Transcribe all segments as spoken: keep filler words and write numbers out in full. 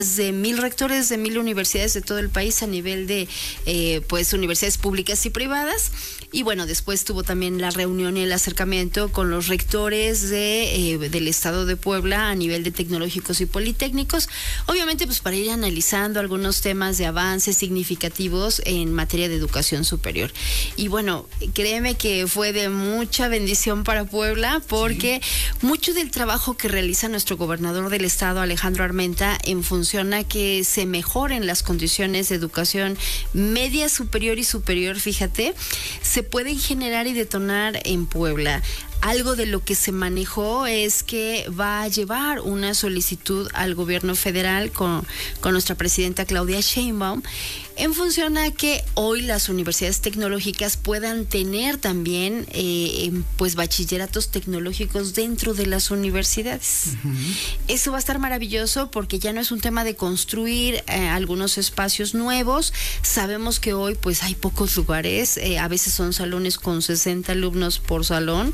de mil rectores de mil universidades de todo el país a nivel de eh, pues universidades públicas y privadas. Y bueno, después tuvo también la reunión y el acercamiento con los rectores de, eh, del estado de Puebla a nivel de tecnológicos y politécnicos, obviamente pues para ir analizando algunos temas de avances significativos en materia de educación superior. Y bueno, créeme que fue de mucha bendición para Puebla, porque sí, mucho del trabajo que realiza nuestro gobernador del estado, Alejandro Armenta, en función a que se mejoren las condiciones de educación media, superior y superior, fíjate, se pueden generar y detonar en Puebla. Algo de lo que se manejó es que va a llevar una solicitud al gobierno federal con, con nuestra presidenta Claudia Sheinbaum, en función a que hoy las universidades tecnológicas puedan tener también eh, pues bachilleratos tecnológicos dentro de las universidades. Uh-huh. Eso va a estar maravilloso, porque ya no es un tema de construir eh, algunos espacios nuevos. Sabemos que hoy pues hay pocos lugares, eh, a veces son salones con sesenta alumnos por salón,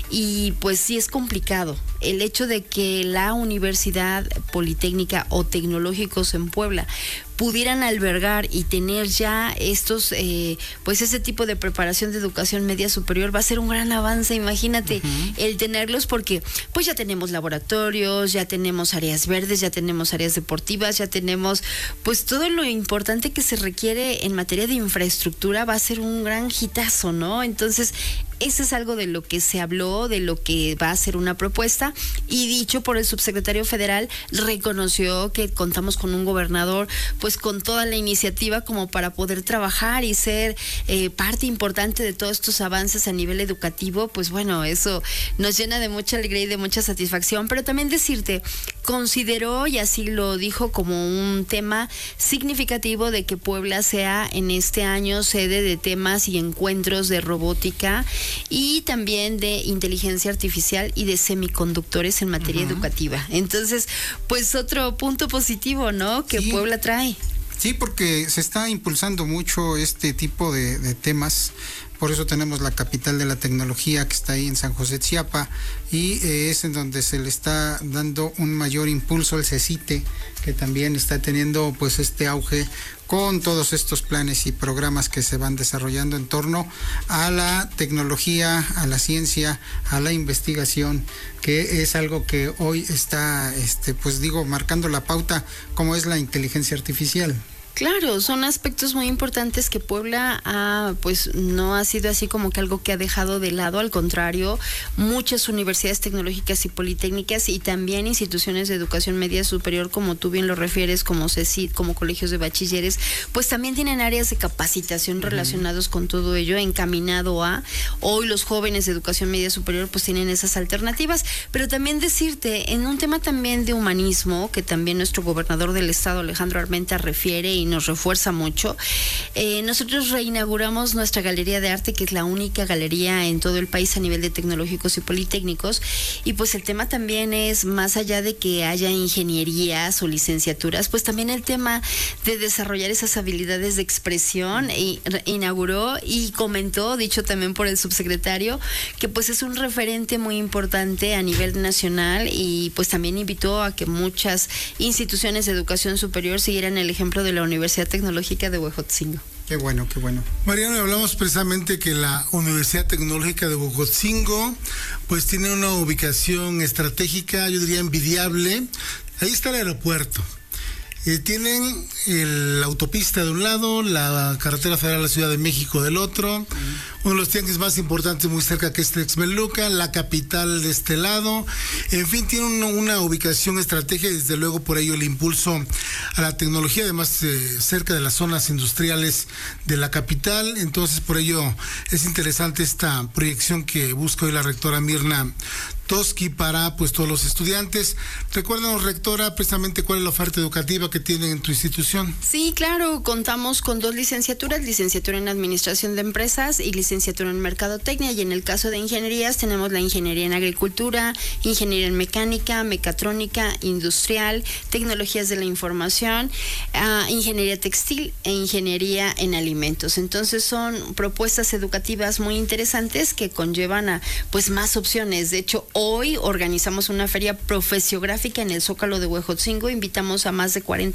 y pues sí es complicado. El hecho de que la Universidad Politécnica o Tecnológicos en Puebla pudieran albergar y tener ya estos, eh, pues ese tipo de preparación de educación media superior va a ser un gran avance, imagínate, uh-huh, el tenerlos, porque pues ya tenemos laboratorios, ya tenemos áreas verdes, ya tenemos áreas deportivas, ya tenemos pues todo lo importante que se requiere en materia de infraestructura. Va a ser un gran hitazo, ¿no? Entonces, eso es algo de lo que se habló, de lo que va a ser una propuesta, y dicho por el subsecretario federal, reconoció que contamos con un gobernador pues con toda la iniciativa como para poder trabajar y ser eh, parte importante de todos estos avances a nivel educativo. Pues bueno, eso nos llena de mucha alegría y de mucha satisfacción. Pero también decirte, consideró, y así lo dijo, como un tema significativo de que Puebla sea en este año sede de temas y encuentros de robótica y también de inteligencia artificial y de semiconductores en materia uh-huh. educativa. Entonces, pues otro punto positivo, ¿no?, que sí, Puebla trae. Sí, porque se está impulsando mucho este tipo de, de temas. Por eso tenemos la capital de la tecnología, que está ahí en San José Chiapa, y eh, es en donde se le está dando un mayor impulso al CECITE, que también está teniendo pues este auge con todos estos planes y programas que se van desarrollando en torno a la tecnología, a la ciencia, a la investigación, que es algo que hoy está, este, pues digo, marcando la pauta, como es la inteligencia artificial. Claro, son aspectos muy importantes que Puebla ha, pues no ha sido así como que algo que ha dejado de lado. Al contrario, muchas universidades tecnológicas y politécnicas y también instituciones de educación media superior, como tú bien lo refieres, como CECIT, como colegios de bachilleres, pues también tienen áreas de capacitación relacionados uh-huh. con todo ello, encaminado a hoy los jóvenes de educación media superior pues tienen esas alternativas. Pero también decirte, en un tema también de humanismo, que también nuestro gobernador del estado, Alejandro Armenta, refiere y nos refuerza mucho. Eh, nosotros reinauguramos nuestra galería de arte, que es la única galería en todo el país a nivel de tecnológicos y politécnicos, y pues el tema también es, más allá de que haya ingenierías o licenciaturas, pues también el tema de desarrollar esas habilidades de expresión. Y inauguró y comentó, dicho también por el subsecretario, que pues es un referente muy importante a nivel nacional, y pues también invitó a que muchas instituciones de educación superior siguieran el ejemplo de la Universidad Tecnológica de Huejotzingo. Qué bueno, qué bueno. Mariano, hablamos precisamente que la Universidad Tecnológica de Huejotzingo pues tiene una ubicación estratégica, yo diría envidiable. Ahí está el aeropuerto. Eh, tienen el, la autopista de un lado, la carretera federal a la Ciudad de México del otro, uh-huh. uno de los tianguis más importantes muy cerca, que es Texmelucan, la capital de este lado. En fin, tiene una, una ubicación estratégica, y desde luego por ello el impulso a la tecnología, además eh, cerca de las zonas industriales de la capital. Entonces por ello es interesante esta proyección que busca hoy la rectora Mirna Toski para pues todos los estudiantes. Recuérdanos, rectora, precisamente cuál es la oferta educativa que tienen en tu institución. Sí, claro, contamos con dos licenciaturas, licenciatura en Administración de Empresas y licenciatura en Mercadotecnia, y en el caso de ingenierías tenemos la ingeniería en Agricultura, ingeniería en Mecánica, Mecatrónica, Industrial, Tecnologías de la Información, uh, Ingeniería Textil e Ingeniería en Alimentos. Entonces son propuestas educativas muy interesantes que conllevan a pues más opciones. De hecho, hoy organizamos una feria profesiográfica en el Zócalo de Huejotzingo. Invitamos a más de cuarenta